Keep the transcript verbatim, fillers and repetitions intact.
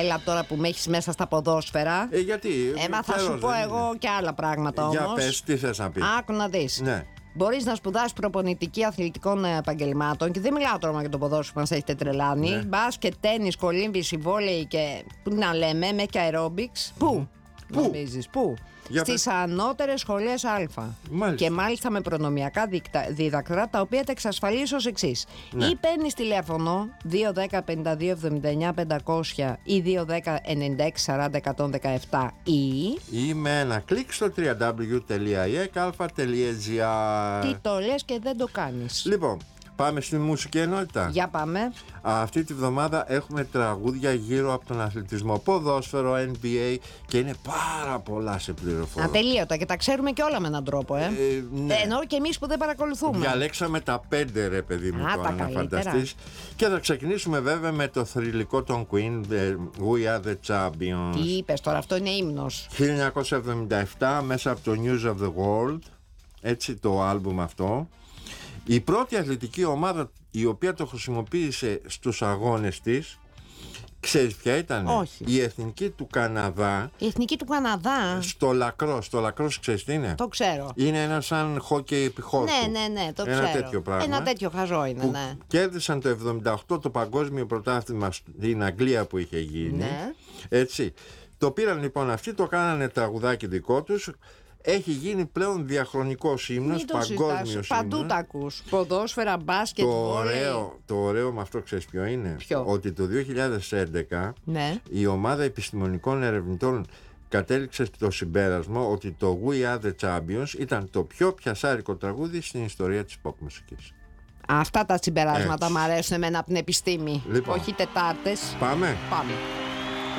Έλα τώρα που με έχεις μέσα στα ποδόσφαιρα. Ε, γιατί. Έμα θα σου πω εγώ είναι. Και άλλα πράγματα όμως. Για πες, τι θες να πεις. Άκου να δεις. Ναι. Μπορείς να σπουδάσεις προπονητική αθλητικών επαγγελμάτων και δεν μιλάω τώρα για το ποδόσφαιρο που μας έχετε τρελάνει. Ναι. Μπάσκετ, τένις, κολύμβηση, βόλεϊ και. Πού να λέμε, με και αερόμπιξ. Πού? Πού? Νομίζεις, πού? Στις ανώτερες σχολές Α. Μάλιστα. Και μάλιστα με προνομιακά δίδακτρα, τα οποία τα εξασφαλίζω ως εξής. Ναι. Ή παίρνεις τηλέφωνο δύο ένα μηδέν πέντε δύο εβδομήντα εννιά πεντακόσια ή δύο ένα μηδέν ενενήντα έξι σαράντα εκατόν δεκαεπτά ή. Ή με ένα κλικ στο double-u double-u double-u τελεία ι εκ αλφα τελεία τζι άρ. Τι το λες και δεν το κάνεις. Λοιπόν, πάμε στη μουσική ενότητα. Για πάμε. Αυτή τη βδομάδα έχουμε τραγούδια γύρω από τον αθλητισμό, ποδόσφαιρο, N B A και είναι πάρα πολλά σε πληροφορία. Ατελείωτα και τα ξέρουμε και όλα με έναν τρόπο, ε. ε ναι. Ενώ και εμείς που δεν παρακολουθούμε. Διαλέξαμε τα πέντε, ρε παιδί μου, Α, τώρα να φανταστείς. Και θα ξεκινήσουμε βέβαια με το θρυλικό των Queen, We Are The Champions. Τι είπες τώρα, αυτό είναι ύμνος. χίλια εννιακόσια εβδομήντα επτά, μέσα από το News of the World, έτσι το άλμπουμ αυτό. Η πρώτη αθλητική ομάδα η οποία το χρησιμοποίησε στους αγώνες της, ξέρεις ποια ήταν? Όχι. Η Εθνική του Καναδά. Η Εθνική του Καναδά. Στο λακρός. Το λακρός ξέρεις τι είναι? Το ξέρω. Είναι ένα σαν χόκκι επιχώρου. Ναι, ναι, ναι, το ένα ξέρω. Ένα τέτοιο πράγμα. Ένα τέτοιο χαζό είναι, που ναι. Κέρδισαν το εβδομήντα οκτώ το παγκόσμιο πρωτάθλημα στην Αγγλία που είχε γίνει. Ναι. Έτσι. Το πήραν λοιπόν αυτοί, το κάνανε τραγουδάκι δικό τους. Έχει γίνει πλέον διαχρονικός ύμνος, παγκόσμιος ύμνος. Παντού τα ακούς. Ποδόσφαιρα, μπάσκετ, το βόλεϊ. ωραίο, το ωραίο με αυτό ξέρεις ποιο είναι? Ποιο? Ότι το δύο χιλιάδες έντεκα ναι. η ομάδα επιστημονικών ερευνητών κατέληξε στο συμπέρασμα ότι το We Are The Champions ήταν το πιο πιασάρικο τραγούδι στην ιστορία της pop μουσικής. Αυτά τα συμπεράσματα Έτσι. μου αρέσουν εμένα από την επιστήμη. Λοιπόν. Όχι Τετάρτες. Πάμε. Πάμε.